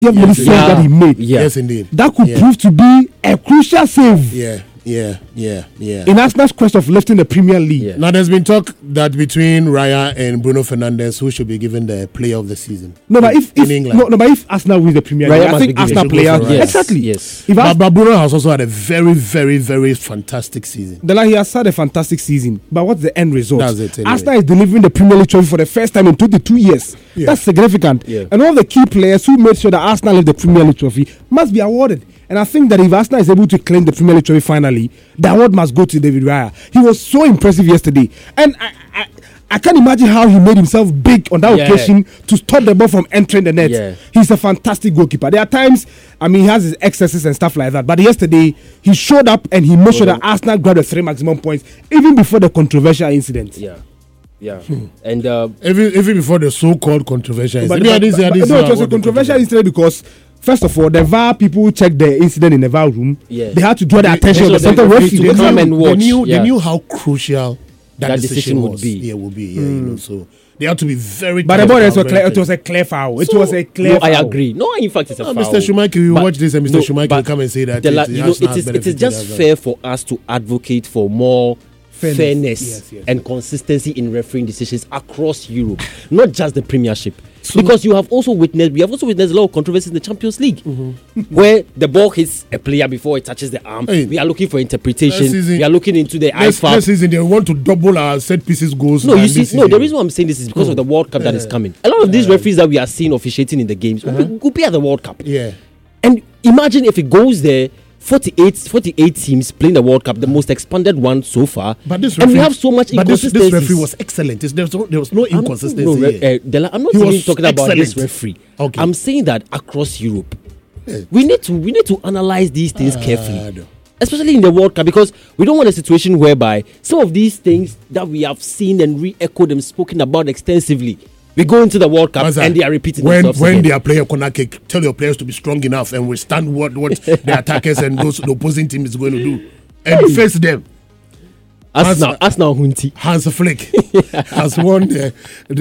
many saves that he made. Yes, indeed. That could prove to be a crucial save. Yeah. In Arsenal's quest of lifting the Premier League. Yeah. Now, there's been talk that between Raya and Bruno Fernandes, who should be given the player of the season. But if Arsenal wins the Premier League, I think Arsenal player. Exactly. Yes. But Bruno has also had a very, very, very fantastic season. He has had a fantastic season. But what's the end result? That's it. Anyway. Arsenal is delivering the Premier League trophy for the first time in 22 years. Yeah. That's significant. Yeah. And all the key players who made sure that Arsenal lift the Premier League trophy must be awarded. And I think that if Arsenal is able to claim the Premier League trophy finally, the award must go to David Raya. He was so impressive yesterday. And I can't imagine how he made himself big on that occasion to stop the ball from entering the net. Yeah. He's a fantastic goalkeeper. There are times, he has his excesses and stuff like that. But yesterday, he showed up and he made sure that Arsenal grabbed the 3 maximum points, even before the controversial incident. Yeah. And even before the so-called controversial incident. It was a controversial incident because, first of all, the VAR people checked the incident in the VAR room. Yeah. They had to draw the attention of the central referee to come and watch. They knew how crucial that decision would be. Yeah, would be. So they had to be very. But the ball it was a clear foul. It was a clear foul. I agree. No, in fact, it's a foul. Mr. Schumacher, you watch this, and Mr. Schumacher will come and say that it is just fair for us to advocate for more fairness and consistency in refereeing decisions across Europe, not just the Premiership. Because we have also witnessed a lot of controversy in the Champions League, where the ball hits a player before it touches the arm. We are looking for interpretation. We are looking into the IFAB. Next season, they want to double our set pieces goals. The reason why I'm saying this is because of the World Cup that is coming. A lot of these referees that we are seeing officiating in the games will be at the World Cup. Yeah. And imagine if it goes there. 48 teams playing the World Cup, the most expanded one so far. But this and we have so much inconsistency. This referee was excellent. There was no inconsistency. I'm not even talking about this referee. Okay. I'm saying that across Europe, we need to analyze these things carefully. Especially in the World Cup, because we don't want a situation whereby some of these things that we have seen and re-echoed and spoken about extensively, we go into the World Cup and they are repeating themselves when again. they are playing a corner kick, tell your players to be strong enough and withstand what the attackers and the opposing team is going to do, and face them. Arsenal Hunti Hans Flick has won the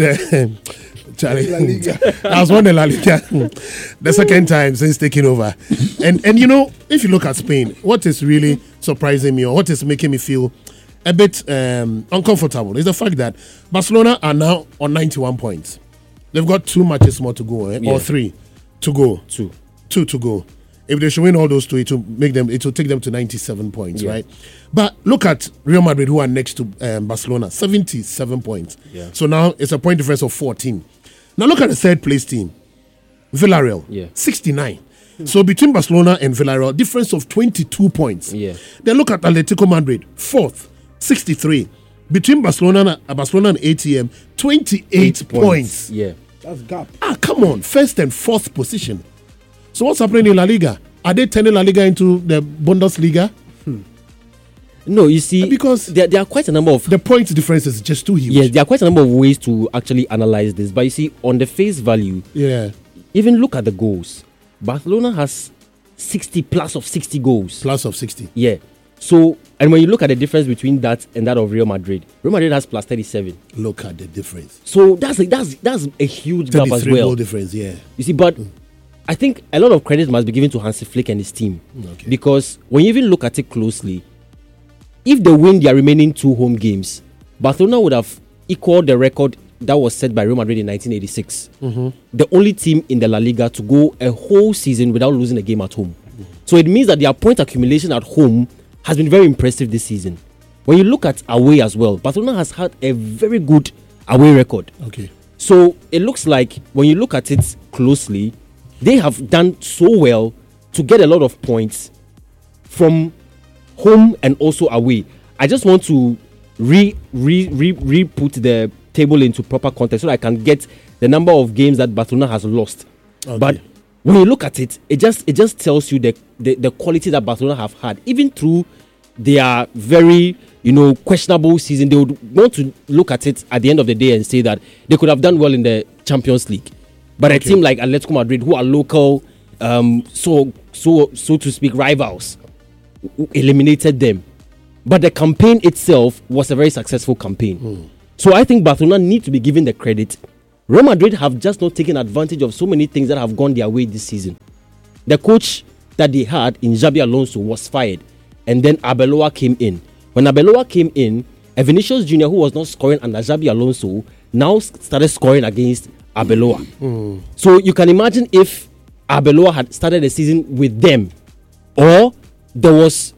La Liga. Has won the La Liga the second time since taking over. And if you look at Spain, what is really surprising me, or what is making me feel a bit uncomfortable, is the fact that Barcelona are now on 91 points. They've got 2 matches more to go, or 3 to go. 2 to go. If they should win all those 2, it will take them to 97 points, right? But look at Real Madrid, who are next to Barcelona, 77 points. Yeah. So now it's a point difference of 14. Now look at the third place team, Villarreal, 69. So between Barcelona and Villarreal, difference of 22 points. Yeah. Then look at Atletico Madrid, 4th, 63. Between Barcelona and ATM, 28 points. Yeah. That's gap. Come on. 1st and 4th position. So what's happening in La Liga? Are they turning La Liga into the Bundesliga? No, you see, because there are quite a number of... The points difference is just too huge. Yes, there are quite a number of ways to actually analyze this. But you see, on the face value, even look at the goals. Barcelona has 60 plus of 60 goals. Plus of 60. Yeah. So, and when you look at the difference between that and that of Real Madrid has plus 37. Look at the difference. So that's a huge gap as well. Goal difference, yeah. You see, but I think a lot of credit must be given to Hansi Flick and his team. Okay. Because when you even look at it closely, if they win their remaining 2 home games, Barcelona would have equaled the record that was set by Real Madrid in 1986. The only team in the La Liga to go a whole season without losing a game at home. So it means that their point accumulation at home has been very impressive this season. When you look at away as well, Barcelona has had a very good away record. Okay. So it looks like when you look at it closely, they have done so well to get a lot of points from home and also away. I just want to put the table into proper context so that I can get the number of games that Barcelona has lost. Okay. But when you look at it, it just tells you the quality that Barcelona have had, even through their very questionable season. They would want to look at it at the end of the day and say that they could have done well in the Champions League. But a team like Atletico Madrid, who are local, so to speak, rivals, eliminated them. But the campaign itself was a very successful campaign. So I think Barcelona need to be given the credit Real Madrid have just not taken advantage of so many things that have gone their way this season. The coach that they had in Xabi Alonso was fired, and then Arbeloa came in. When Arbeloa came in, Vinicius Junior, who was not scoring under Xabi Alonso, now started scoring against Arbeloa. So you can imagine if Arbeloa had started the season with them, or there was,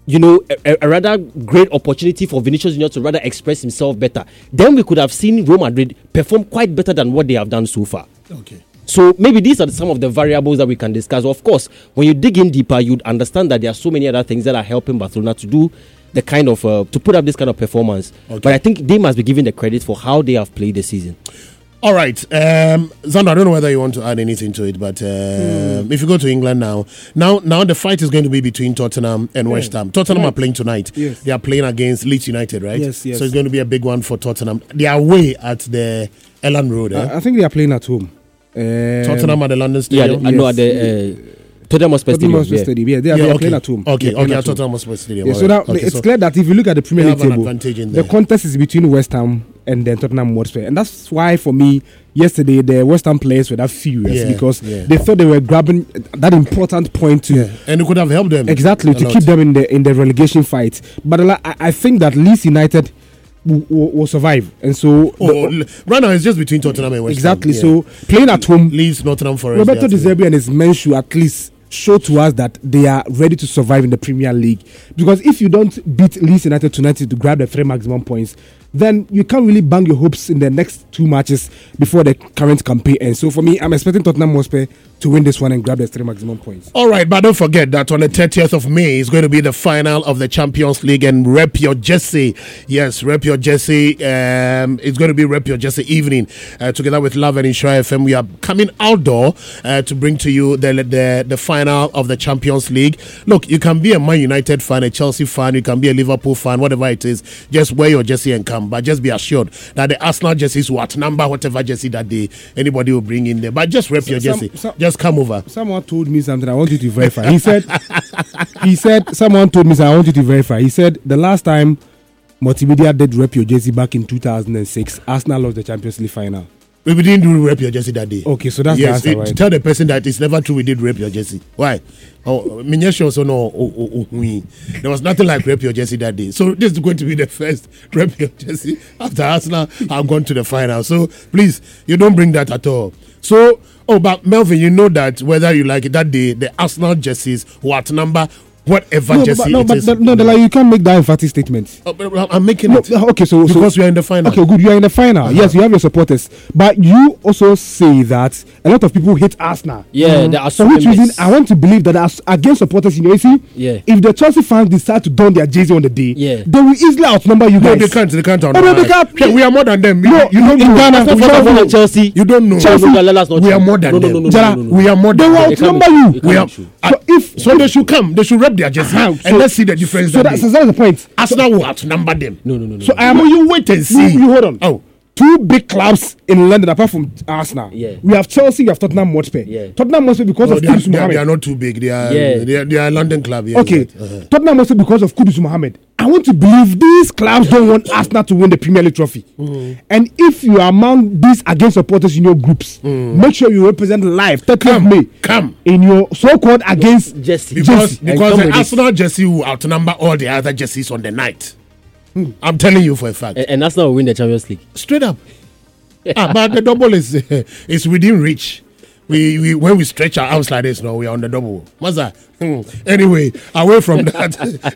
a rather great opportunity for Vinicius Junior to rather express himself better, then we could have seen Real Madrid perform quite better than what they have done so far. Okay. So maybe these are some of the variables that we can discuss. Of course, when you dig in deeper, you'd understand that there are so many other things that are helping Barcelona to do the kind of to put up this kind of performance. Okay. But I think they must be given the credit for how they have played the season. All right, Xander, I don't know whether you want to add anything to it, but if you go to England now the fight is going to be between Tottenham and West Ham. Tottenham are playing tonight. Yes. They are playing against Leeds United, right? Yes. So it's going to be a big one for Tottenham. They are away at the Elland Road. I think they are playing at home. Tottenham at the London Stadium. No, at the Tottenham Hotspur Stadium. Yeah, they are playing at home. Okay, at Tottenham Hotspur Stadium. Yeah, so now it's clear that if you look at the Premier League table, the contest is between West Ham and then Tottenham Hotspur, and that's why for me yesterday the West Ham players were that furious because they thought they were grabbing that important point to, and it could have helped them exactly to keep them in the relegation fight. But I think that Leeds United will survive, and so right now it's just between Tottenham and West Ham. Exactly. So playing at home, Leeds, Nottingham Forest. Roberto De Zerbi and his men should at least show to us that they are ready to survive in the Premier League. Because if you don't beat Leeds United tonight to grab the 3 maximum points, then you can't really bang your hopes in the next 2 matches before the current campaign ends. So for me, I'm expecting Tottenham Hotspur to win this one and grab the 3 maximum points. All right, but don't forget that on the 30th of May is going to be the final of the Champions League, and Rep Your Jersey. Yes, Rep Your Jersey. It's going to be Rep Your Jersey evening together with Love and Insure FM. We are coming outdoor to bring to you the final of the Champions League. Look, you can be a Man United fan, a Chelsea fan, you can be a Liverpool fan, whatever it is. Just wear your jersey and come. But just be assured that the Arsenal jerseys will outnumber whatever jersey that anybody will bring in there. But just rep your jersey. Just come over. Someone told me something. I want you to verify. He said. Someone told me something. I want you to verify. He said the last time Multimedia did rep your jersey back in 2006, Arsenal lost the Champions League final. We didn't do rep your jersey that day. Okay, so that's the answer, right? Tell the person that it's never true we did rep your jersey. Why? Also no. There was nothing like rep your jersey that day. So this is going to be the first rep your jersey after Arsenal have gone to the final. So please, you don't bring that at all. So, but Melvin, you know that whether you like it that day, the Arsenal jerseys will outnumber whatever jersey it is. You can't make that emphatic statement. I'm making it. Okay, so because we are in the final. Okay, good. You are in the final. Yes, you have your supporters, but you also say that a lot of people hate Arsenal. Yeah, there are for which reason I want to believe that as against supporters, you see, if the Chelsea fans decide to don their jersey on the day, they will easily outnumber you guys. No, they can't. We are more than them. No, you don't know. Ghana, Chelsea. You don't know. We are more than them. We are more than them. They will outnumber you. So they should come. They should rep their jersey. And let's see the difference. So that's the point. Arsenal will outnumber them. No. So you wait and see. You hold on. 2 big clubs in London apart from Arsenal. Yeah. We have Chelsea, we have Tottenham Hotspur. Yeah. Tottenham Hotspur because of Kudus Mohammed. They are not too big. They are a London club. Yes, okay. Tottenham Hotspur because of Kudus Mohammed. I want to believe these clubs don't want Arsenal to win the Premier League trophy. And if you are among these against supporters in your groups, make sure you represent live 30th of May. Come in your so-called against Jersey. Because the Arsenal jersey will outnumber all the other jerseys on the night. I'm telling you for a fact. And Arsenal will win the Champions League. Straight up. But the double is within reach. We when we stretch our arms like this, we are on the double. What's that? Anyway, away from that,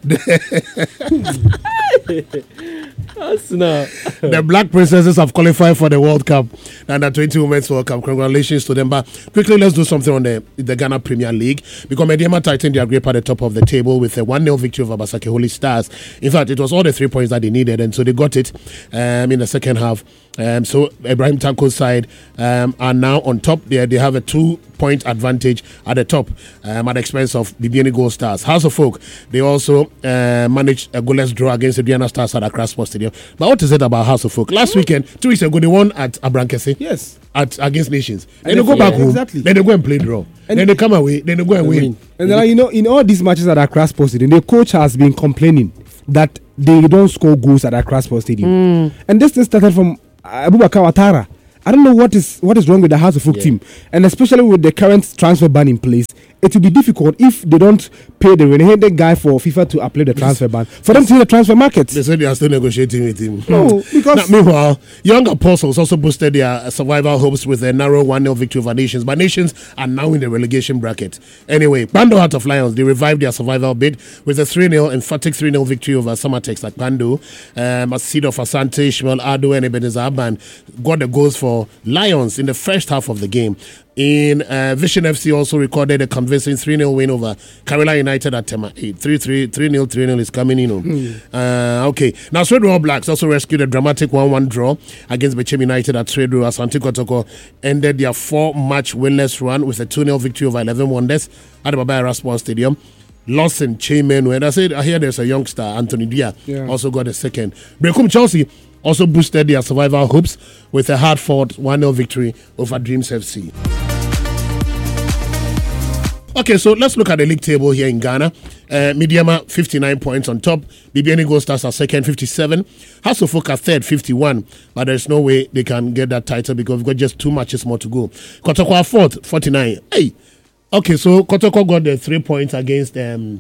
the Black Princesses have qualified for the World Cup and the 20 Women's World Cup. Congratulations to them. But quickly, let's do something on the Ghana Premier League because Mediama tightened their grip at the top of the table with a 1-0 victory over Basake Holy Stars. In fact, it was all the 3 points that they needed, and so they got it in the second half. So Ibrahim Tanko's side are now on top. They have a 2-point advantage at the top at the expense of Bibiani Gold Stars. House of Folk, they also managed a goalless draw against the Diana Stars at Accra Sports Stadium. But what is it about House of Folk? Last weekend, 2 weeks ago, they won at Abrankese. Yes. Against Nations. And they go back home. Exactly. Then they go and play draw. And then they come away. Then they go and win. And then, in all these matches at Accra Sports Stadium, the coach has been complaining that they don't score goals at Accra Sports Stadium. And this thing started from Abubakar Ouattara. I don't know what is wrong with the House of Folk team, and especially with the current transfer ban in place. It will be difficult if they don't pay the renegade guy for FIFA to apply the transfer ban for them to hit the transfer market. They said they are still negotiating with him. No, because meanwhile, Young Apostles also boosted their survival hopes with a narrow 1-0 victory over Nations. But Nations are now in the relegation bracket. Anyway, Bando Heart of Lions, they revived their survival bid with a 3-0 emphatic 3-0 victory over Samatex at Bando. Asido Fasante, Ishmael Ado, and Ebenezer Aban got the goals for Lions in the first half of the game. In Vision FC also recorded a convincing 3-0 win over Karela United at Tema 8. 3-0 is coming in. Okay. Now, Sweden All Blacks also rescued a dramatic 1-1 draw against Bechem United at Sweden. Asante Kotoko ended their 4-match winless run with a 2-0 victory over 11 Wonders at the Baba Rasport Stadium. Lawson Chayman, when I hear there's a youngster, Anthony Dia, also got a second. Brekum Chelsea also boosted their survival hopes with a hard-fought 1-0 victory over Dreams FC. Okay, so let's look at the league table here in Ghana. Midiama, 59 points on top. BBN Gold Stars are second, 57. House of Folk are third, 51. But there's no way they can get that title because we've got just 2 matches more to go. Kotoko are fourth, 49. Hey! Okay, so Kotoko got the 3 points against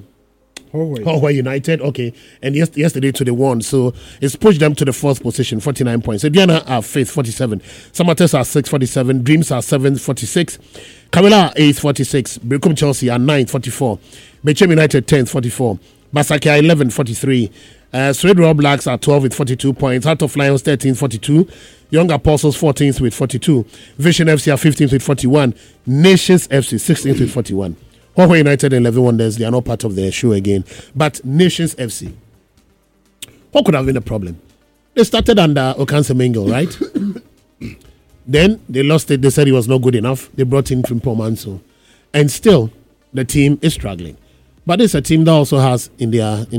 Howe United, okay, and yesterday to the one, so it's pushed them to the 4th position, 49 points. Diana are 5th, 47. Samates are 6th, 47. Dreams are 7th, 46. Kamila are 8th, 46. Brekum Chelsea are 9th, 44. Bechem United 10th, 44. Basaki are 11th, 43. Sweden All Blacks are 12th with 42 points. Heart of Lions 13th, 42. Young Apostles 14th with 42. Vision FC are 15th with 41. Nations FC 16th with 41. Howe United and 11 Wonders, they are not part of the show again. But Nations FC, what could have been the problem? They started under Okanse Mengo, right? Then they lost it. They said he was not good enough. They brought in Frimpong Manso. And still, the team is struggling. But it's a team that also has on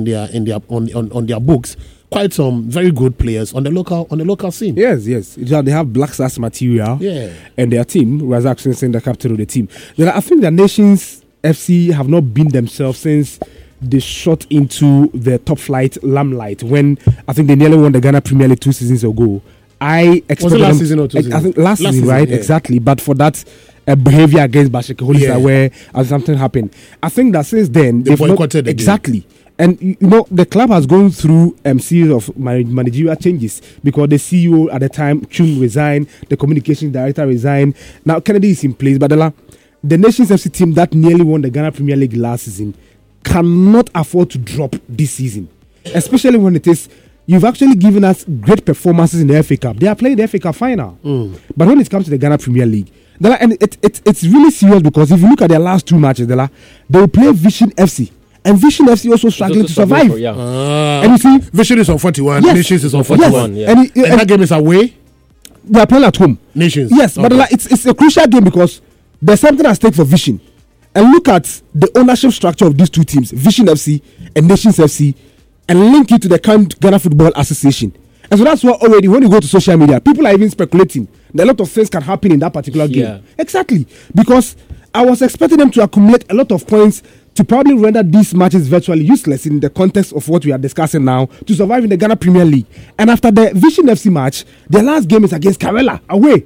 their books quite some very good players on the local scene. Yes. They have Black Stars material. Yeah. And their team, Razak Simpson, the captain of the team. Then I think the Nations FC have not been themselves since they shot into the top flight limelight when I think they nearly won the Ghana Premier League 2 seasons ago. I expected was it last season or 2 seasons? I think last season, right? Yeah. Exactly. But for that behavior against Bashik Holisa where something happened, I think that since then they boycotted not, exactly. And you know the club has gone through series of managerial changes because the CEO at the time, Chung, resigned, the communication director resigned. Now Kennedy is in place, but the Nations FC team that nearly won the Ghana Premier League last season cannot afford to drop this season, especially when it is you've actually given us great performances in the FA Cup. They are playing the FA Cup final, but when it comes to the Ghana Premier League, and it's really serious because if you look at their last 2 matches, they will play Vision FC. And Vision FC also struggling to survive. And you see, Vision is on 41. Yes. Nations is on 41. Yes. And that game is away. They are playing at home. Nations. Yes, but it's a crucial game because there's something at stake for Vision. And look at the ownership structure of these 2 teams, Vision FC and Nations FC, and link it to the current Ghana Football Association. And so that's why already when you go to social media, people are even speculating that a lot of things can happen in that particular game. Exactly. Because I was expecting them to accumulate a lot of points to probably render these matches virtually useless in the context of what we are discussing now to survive in the Ghana Premier League. And after the Vision FC match, their last game is against Karela away.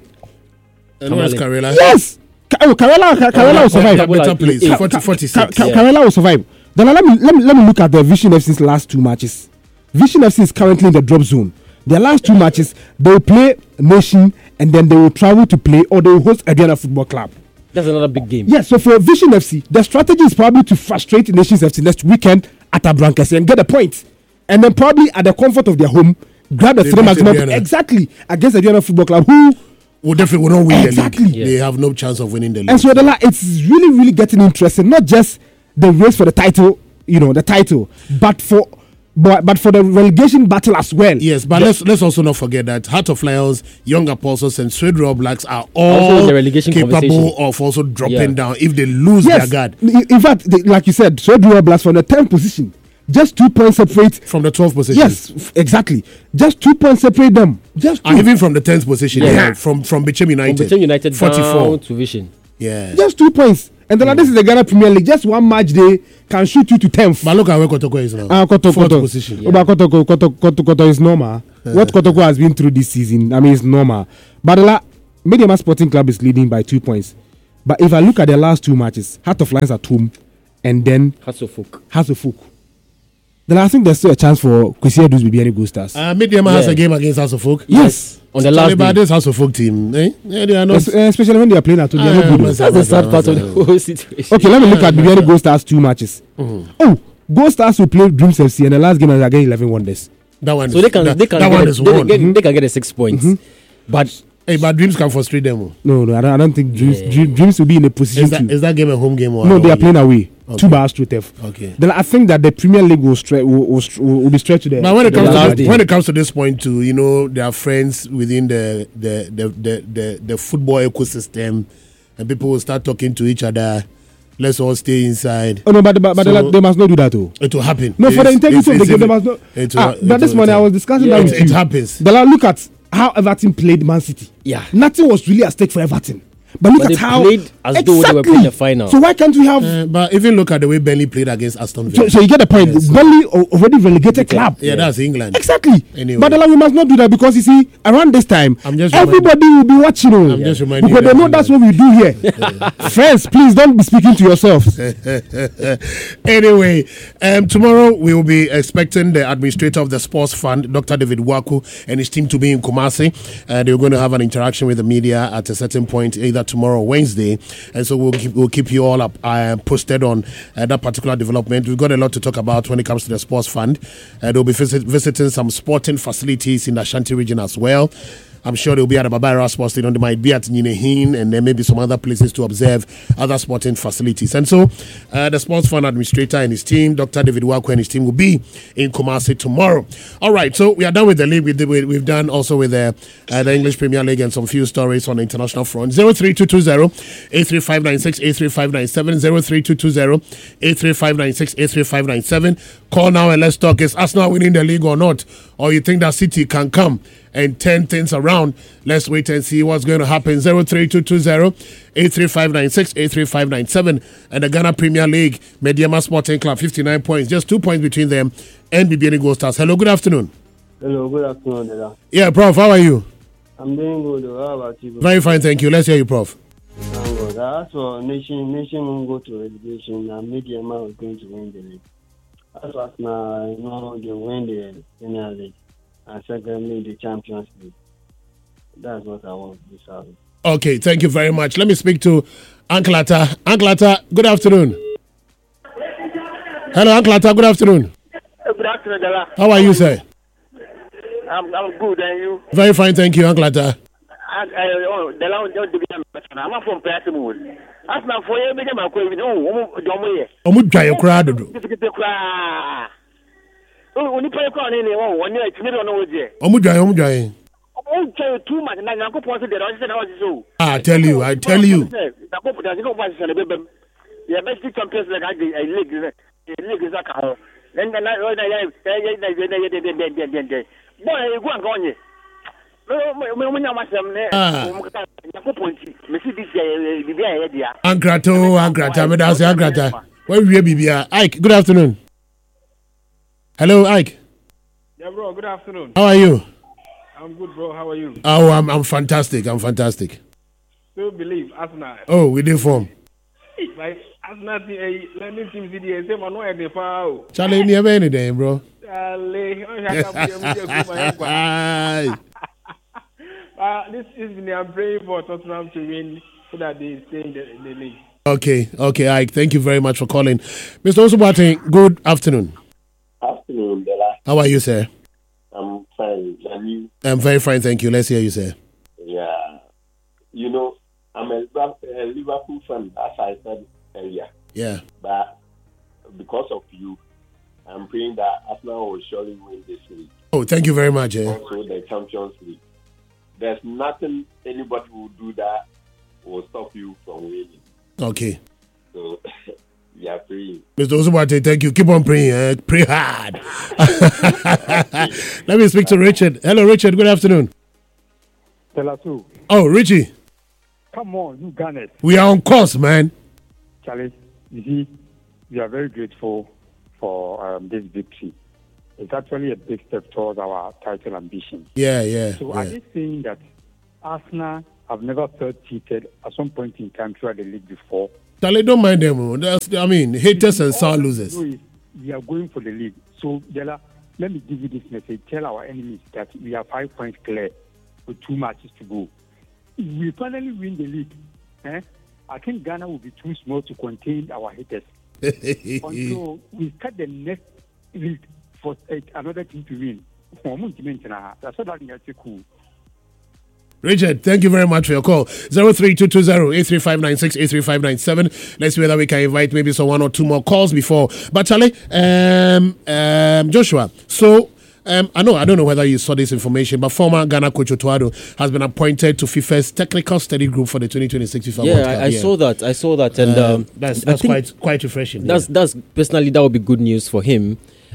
And where's Karela? Yes! Karela will survive. Better place. 46. Karela will survive. Then let me look at the Vision FC's last 2 matches. Vision FC is currently in the drop zone. Their last 2 matches, they will play Nation and then they will travel to play or they will host Adriana Football Club. That's another big game. Yes, so for Vision FC, the strategy is probably to frustrate Nations FC next weekend at Abrankasi and get a point. And then probably at the comfort of their home, grab the 3 maximum exactly against Adriana Football Club, who will definitely will not win exactly. the league. They have no chance of winning the league. And so it's really, really getting interesting. Not just the race for the title, but for the relegation battle as well. Yes, but let's also not forget that Heart of Lions, Young Apostles, and Sweden All Blacks are all capable of also dropping down if they lose their guard. In fact, like you said, Sweden All Blacks from the 10th position, just 2 points separate from the 12th position. Yes, exactly. Just 2 points separate them. Just 2. Even from the 10th position, from Bechem United. From Bechem United 44 down to Vision. Yeah, just 2 points. And then this is the Ghana Premier League. Just 1 match day can shoot you to 10th. But look at where Kotoko is now. Kotoko position. But Kotoko is normal. What Kotoko has been through this season, I mean, it's normal. But Mediama Sporting Club is leading by 2 points. But if I look at the last 2 matches, Heart of Lions at home and then Hasselhoek. Then I think there's still a chance for Kwesi Edu's Bibiani Gold Stars. Mediama has a game against Hasselhoek. Yes. On the last day. This Hasselhoek team, Yeah, they are not. Especially when they are playing at home. They are not good. That's the sad part of the whole situation. Okay, let me look at Bibiani Gold Stars 2 matches. Oh, Gold Stars will play Dreams FC and the last game is against 11 Wonders. That one. So they can get a 6 points. But but Dreams can frustrate them. No, I don't think Dreams will be in a position to. Is that game a home game or no? They are playing away. Okay. 2 bars to Tef. Okay. Then I think that the Premier League will be stretched to them. But when it comes to this point, too, there are friends within the football ecosystem, and people will start talking to each other. Let's all stay inside. Oh no, but they must not do that too. It will happen. No, for the integrity of the game, they must not. But this morning I was discussing that with you. It happens. Look at how Everton played Man City. Yeah. Nothing was really at stake for Everton. But look at how played as though they were playing the final. So why can't we have? But even look at the way Burnley played against Aston Villa. So you get the point. Yes. Burnley already relegated club. Yeah, that's England. Exactly. Anyway. But we must not do that because you see, around this time, everybody will be watching. I'm just reminding because they know that's what we do here. Friends, please don't be speaking to yourselves. Anyway, tomorrow we will be expecting the administrator of the sports fund, Dr. David Waku, and his team to be in Kumasi. They're going to have an interaction with the media at a certain point, either tomorrow or Wednesday. And so we'll keep you all up posted on that particular development. We've got a lot to talk about when it comes to the sports fund. They'll be visiting some sporting facilities in the Ashanti region as well. I'm sure they'll be at the Babaira Sports Stadium. They might be at Ninehin and then maybe some other places to observe other sporting facilities. And so the Sports Fund Administrator and his team, Dr. David Waku and his team, will be in Kumasi tomorrow. All right, so we are done with the league. We've done also with the English Premier League and some few stories on the international front. 03220-83596, 83597, 03220-83596, 83597. Call now and let's talk. Is Arsenal winning the league or not? Or you think that City can come and turn things around? Let's wait and see what's going to happen. 03220-83596, 83597. And the Ghana Premier League, Mediama Sporting Club, 59 points. Just 2 points between them and Bibiani Gold Stars. Hello, good afternoon. Hello, good afternoon, Dada. Yeah, Prof, how are you? I'm doing good. How about you? Very fine, thank you. Let's hear you, Prof. Thank God. As for Nation won't go to relegation, and Mediama is going to win the league. As for now, they win the Premier League. And secondly, the Champions League. That's what I want this hour. Okay, thank you very much. Let me speak to Uncle Atta. Uncle Atta, good afternoon. Hello, Uncle Atta, good afternoon. Good afternoon, Dala. How are you, sir? I'm good, and you? Very fine, thank you, Uncle Atta. Dala, I'm from Platinum. As now for you, I'm going to Omudjayo crowd. Only play on any one year, it's middle of the Omudjayo. Oh, too much, and I go point to the Russian. I tell you. Yeah, best champions like I league is like a then boy, you go and go on. Angrata. Where we be? Ike, good afternoon. Hello, Ike. Yeah, bro, good afternoon. How are you? I'm good, bro. How are you? Oh, I'm fantastic. Still believe Arsenal. Oh, we did form. Like Arsenal, learning team CDA, same one at the far. Charlie, never anything, bro. Charlie, this evening I'm praying for Tottenham to win so that they stay in the league. Okay, Ike. Thank you very much for calling. Mr. Osubate, good afternoon. Afternoon, Bella. How are you, sir? I'm fine. And you? I'm very fine, thank you. Let's hear you, sir. Yeah. I'm a Liverpool fan, as I said earlier. Yeah. But because of you, I'm praying that Arsenal will surely win this league. Oh, thank you very much. Also, the Champions League. There's nothing anybody will do that will stop you from winning. Okay. So, we are praying. Mr. Osubate, thank you. Keep on praying. Pray hard. Let me speak to Richard. Hello, Richard. Good afternoon. Tell Oh, Richie. Come on, you Ghana. We are on course, man. Charlie, you see, we are very grateful for this victory. It's actually a big step towards our title ambition. Yeah. So are you saying that Arsenal I've never felt cheated at some point in time throughout the league before. Charlie, don't mind them. Haters and sour losers. We are going for the league. So, Dela, let me give you this message. Tell our enemies that we are 5 points clear with 2 matches to go. If we finally win the league, I think Ghana will be too small to contain our haters. Until we cut the next league for another team to win. That's what that's cool. Richard, thank you very much for your call. 03-220-83596, 83597. Let's see whether we can invite maybe some 1 or 2 more calls before. But Charlie, Joshua, so I don't know whether you saw this information, but former Ghana coach Otuado has been appointed to FIFA's technical study group for the 2026 FIFA World Cup. I saw that, and that's quite refreshing. That's personally, that would be good news for him.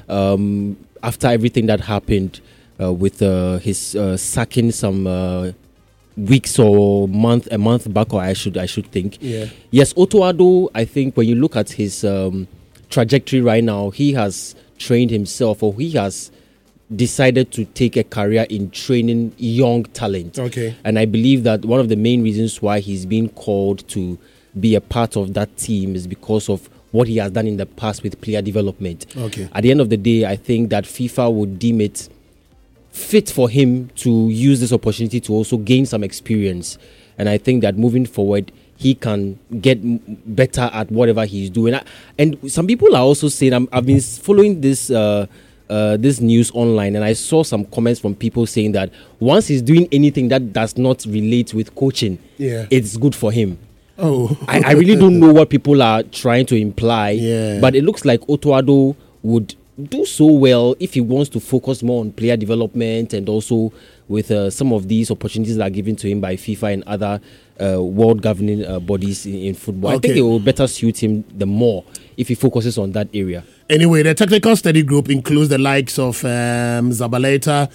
After everything that happened with his sacking some weeks or a month back, or I should think. Yeah. Yes, Otuado, I think when you look at his trajectory right now, he has trained himself, or he has decided to take a career in training young talent. Okay. And I believe that one of the main reasons why he's been called to be a part of that team is because of what he has done in the past with player development. Okay. At the end of the day, I think that FIFA would deem it fit for him to use this opportunity to also gain some experience. And I think that moving forward, he can get better at whatever he's doing. And some people are also saying, I've been following this this news online, and I saw some comments from people saying that once he's doing anything that does not relate with coaching, it's good for him. Oh, I really don't know what people are trying to imply, but it looks like Otuado would do so well if he wants to focus more on player development, and also with some of these opportunities that are given to him by FIFA and other world governing bodies in football. I think it will better suit him the more if he focuses on that area. Anyway, the technical study group includes the likes of Zabaleta.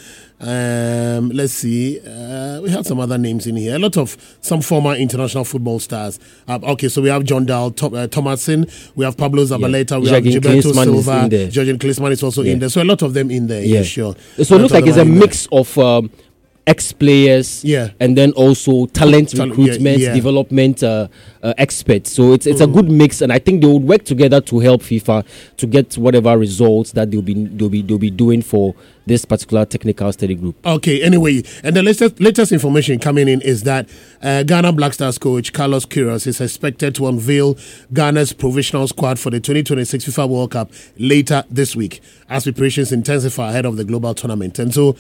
Let's see. We have some other names in here. A lot of some former international football stars. So we have John Dahl, Thomason. We have Pablo Zabaleta. We have Gilberto Silva. Jurgen Klinsmann is also in there. So a lot of them in there. Yeah, sure. So it looks like it's a mix of ex-players, and then also talent recruitment, development experts. So it's a good mix, and I think they would work together to help FIFA to get whatever results that they'll be doing for this particular technical study group. Okay, anyway, and the latest information coming in is that Ghana Black Stars coach Carlos Queiroz is expected to unveil Ghana's provisional squad for the 2026 FIFA World Cup later this week as preparations intensify ahead of the global tournament. And so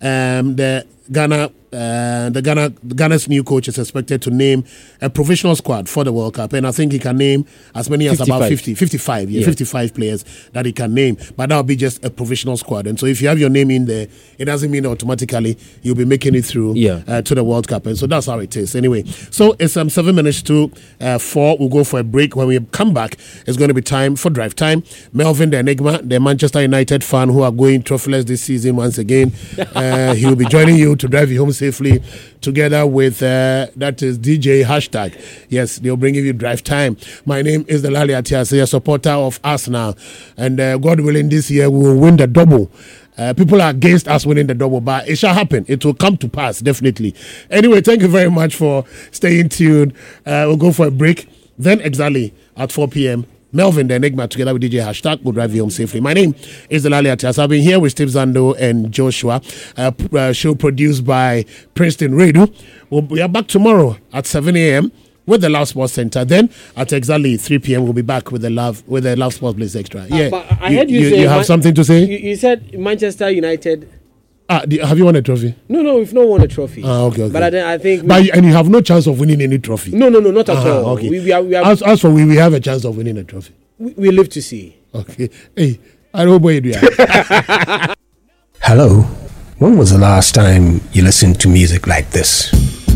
Ghana's new coach is expected to name a provisional squad for the World Cup, and I think he can name as many as about 55 players that he can name, but that will be just a provisional squad. And so if you have your name in there, it doesn't mean automatically you'll be making it through to the World Cup. And so that's how it is. Anyway, so it's 7 minutes to 4. We'll go for a break. When we come back, it's going to be time for Drive Time. Melvin the Enigma, the Manchester United fan who are going trophyless this season once again, he will be joining you to drive you home safely, together with that is DJ Hashtag. Yes, they'll bring you Drive Time. My name is Delali Atiase, a supporter of Arsenal, and God willing, this year we will win the double. People are against us winning the double, but it shall happen. It will come to pass, definitely. Anyway, thank you very much for staying tuned. We'll go for a break. Then exactly at 4 p.m., Melvin the Enigma together with DJ Hashtag will drive you home safely. My name is Delali Atias. I've been here with Steve Zando and Joshua. Show produced by Princeton Radio. We are back tomorrow at 7 a.m. with the Love Sports Center. Then at exactly 3 p.m. we'll be back with the Love Sports Blitz Extra. Yeah, but I heard you say you have something to say. You said Manchester United. Have you won a trophy? No, we've not won a trophy. Okay. But I think. And you have no chance of winning any trophy. No, not at all. Okay. We are, as for we have a chance of winning a trophy. We live to see. Okay. Hey, I don't know where you are. Hello. When was the last time you listened to music like this?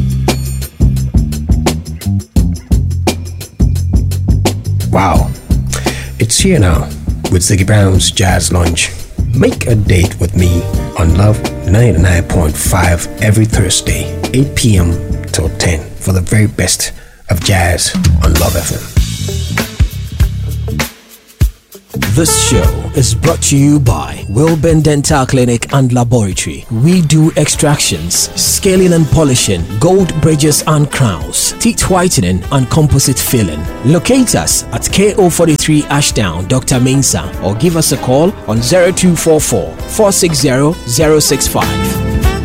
Wow. It's here now with Ziggy Brown's Jazz Lunch. Make a date with me on Love 99.5 every Thursday, 8 p.m. till 10 for the very best of jazz on Love FM. This show is brought to you by Wilburn Dental Clinic and Laboratory. We do extractions, scaling and polishing, gold bridges and crowns, teeth whitening and composite filling. Locate us at KO43 Ashdown, Dr. Mensah, or give us a call on 0244 460 065.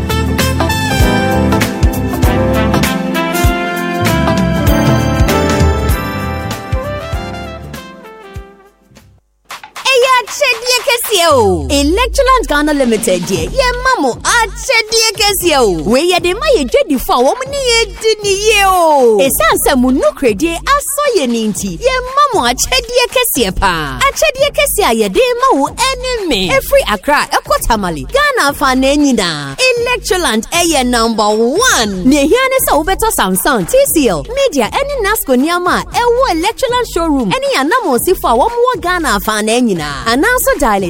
Electroland Ghana Limited, ye mamo achedie kesio. We ye de ma ye dwedi fa wo mni ye dini ye o. Esanse mu no kredi aso ye ninti. Ye mamo achedie kesie pa. Achedie kesie ye de ma wo enemy. Every Accra, Ekotamale, Ghana fa na nyina. Electroland eye number 1. Ne hiane sa ubeto Samsung, TCL, Media, any Nasco Niama, ewo Electroland showroom. Any anamo si fa wo mo Ghana fa na nyina. And also dial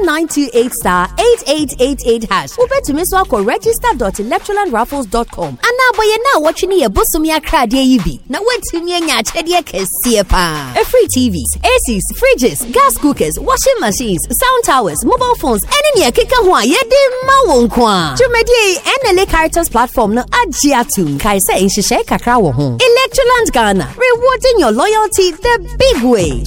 *928*8888# ube to miss wako register.electrolandraffles.com. And now boy now watching ye busumi akrade yibi. Na wetumi nya achedie kesie pa. Free TVs, ACs, fridges, gas cookers, washing machines, sound towers, mobile phones, any near kika ho ye de ma wonkwa. Jumedie NLA Caritas platform no agiatum kai say nhihye kakra wo ho. Electroland Ghana, rewarding your loyalty the big way.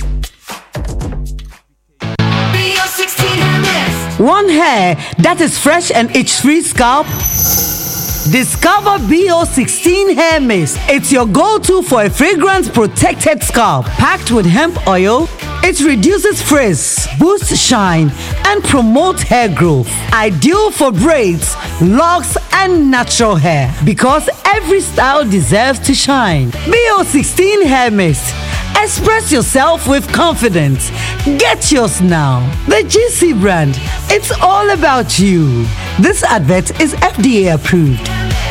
Want hair that is fresh and itch-free scalp? Discover BO16 Hair Mist. It's your go-to for a fragrance-protected scalp. Packed with hemp oil, it reduces frizz, boosts shine, and promotes hair growth. Ideal for braids, locks, and natural hair. Because every style deserves to shine. BO16 Hair Mist. Express yourself with confidence. Get yours now. The GC brand. It's all about you. This advert is FDA approved.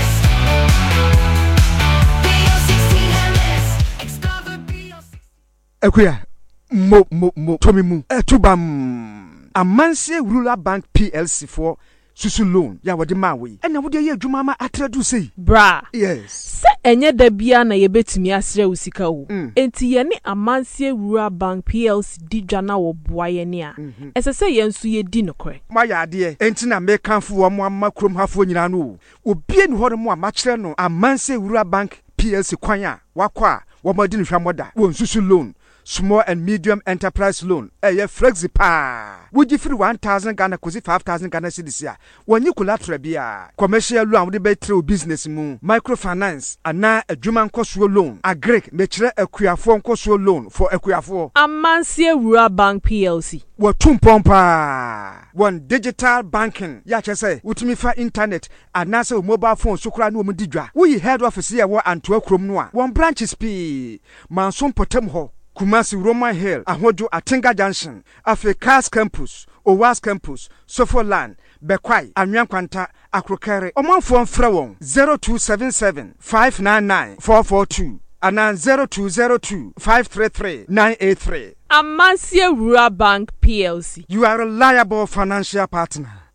Ekuya, Tommy Mu, Tubam, Amansia Rural Bank PLC for Susu loan, ya wadi mawi. And I would hear Jumama atradu say. Bra. Yes. Se enye debia na yebetumi asre usika wo. Enti ye ne Amansie Rural Bank PLC di dwana wo boaye ne a. Ese se ye nso ye di nokore. Ma ya ade enti na me kanfo wo mo amakrom hafo nyina no. Obie ni ho mo amachre no Amansie Rural Bank PLC kwan a wakwa wo madi no hwamoda. Wo Susu loan. Small and medium enterprise loan. Flexi pa. Would you free 1,000 Ghana kosi 5,000 Ghana cedis ya? When you collateral bia. Commercial loan would be through business mu. Microfinance. Ana a Juman Kosuo loan. A Greek metre a Kuafon Kosuo loan for a Kuafo. Amansie Rural Bank PLC. What tumpompa. One digital banking. Yacha say, Utimifa internet. And NASA mobile phone sukra no mudidra. We head office here and 12 kromnoa. One branch is P. Manson Potemho. Kumasi Roman Hill, Ahojo Atenga Junction, Africa's Campus, Owas Campus, Sofoland, Bekwai, Anyankwanta, Akrokere, Omanfon Frewon, 0277 599 442, and 0202 533 983. Amansie Rural Bank PLC. You are a reliable financial partner.